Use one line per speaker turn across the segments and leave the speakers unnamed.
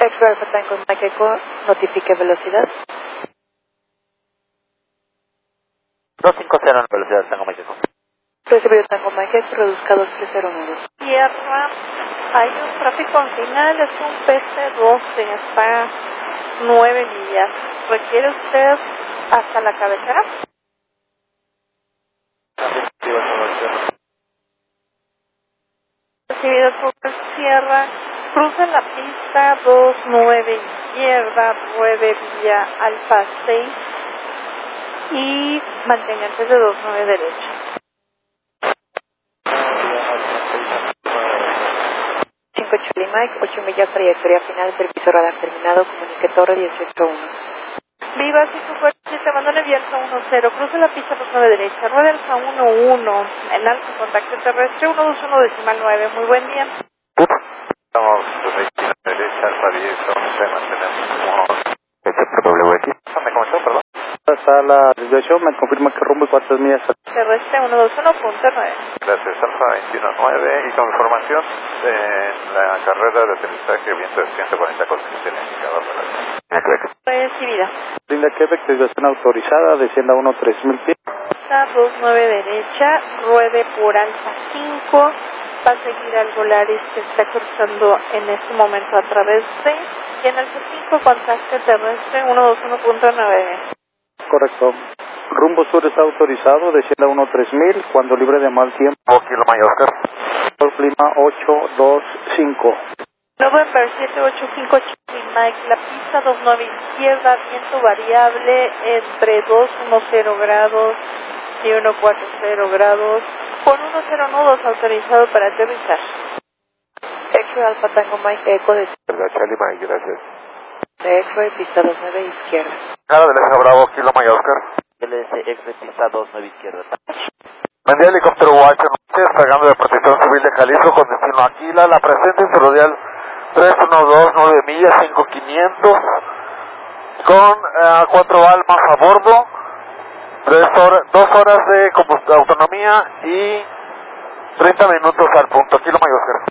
X-Ray Alpha Tango Mike Echo, notifique velocidad.
250 velocidad Tango Mike Echo.
Recibido Tango Mike Echo, reduzca 2309.
Tierra, hay un tráfico al final, es un PC-12, está 9 millas. ¿Requiere usted hasta la cabecera? Recibido por Sierra, cruza la pista 29 izquierda, 9 vía Alfa 6 y mantenga antes de 29 derecha.
5 Charlie Mike, 8 millas trayectoria final, servicio radar terminado, comunique torre 181.
Viva 547, abandone vía Alfa 10, cruce la pista 29 derecha, rueda Alfa 11, en alto contacto terrestre 121 decimal 9, muy buen día.
Estamos derecha, Alfa 10, mantenemos WX. ¿Me comentó, perdón?
Hasta la desviación, me confirma que rumbo y cuántas millas.
Terrestre 121.9.
Gracias, Alfa 21.9 y con información en la carrera de aterrizaje viento de 140 con el indicador de la Quebec.
Recibida.
Linda Quebec, desviación autorizada, descienda 13000 pies.
Alfa 29 derecha, ruede por Alfa 5, va a seguir al Volaris que está cruzando en este momento a través de, y en Alfa 5 contacto terrestre 121.9.
Correcto. Rumbo sur está autorizado, descienda 13000, cuando libre de mal tiempo.
Kilo Mallorca.
Por clima 825.
November 785 Charlie Mike, la pista 29 izquierda, viento variable entre 210 grados y 140 grados, con 10 nudos autorizado para aterrizar.
X-Ray Alpha Tango Mike Echo de
Charlie Mike, gracias.
X-Ray pista 29 izquierda.
Cara del Eje Bravo, Kilo Mallorca.
LSX pista 29 izquierda.
Buen día, helicóptero UH-9, desplegando de protección civil de Jalisco con destino a Aquila, la presente en su radial 312, 9 millas, 5500, con 4 almas a bordo, 2 horas de autonomía y 30 minutos al punto. Kilo Mallorca.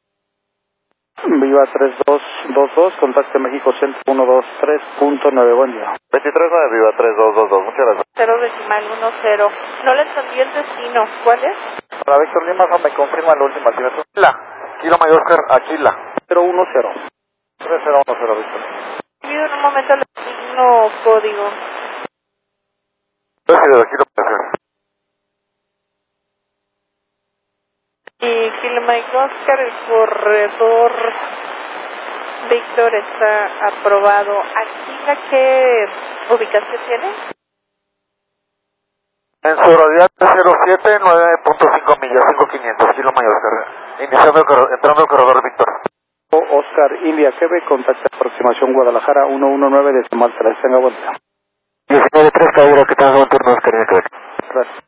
Viva 3222, contacte México Centro 123.9, buen día.
23.9, Viva 3222, muchas gracias.
0 decimal 10. No le entendí el destino. ¿Cuál es?
Para Víctor Lima, me confirma la última altimetro.
Kilo Mallorca, Aquila.
010. 3010, Víctor.
Pido en un momento el signo código.
Recibido, Kilo Mallorca.
Y Kilo Mike Oscar, el corredor Víctor está aprobado. ¿Aquila qué ubicación tiene?
En su radial 07, 9.5 millas, 5500, Kilo Mallorca. Entrando el corredor Víctor.
Oscar India Quebec, contacta aproximación Guadalajara 119 decimal 3, tenga buen día.
19.3, caballero, que tenga buen turno, Oscar India Quebec.
Gracias.